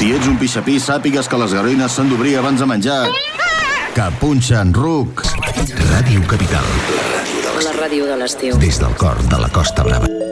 Si ets un pixapí, sàpigues que les garoines s'han d'obrir abans de menjar. Que punxen ruc. Ràdio Capital. La ràdio de l'estiu. Des del cor de la Costa Brava.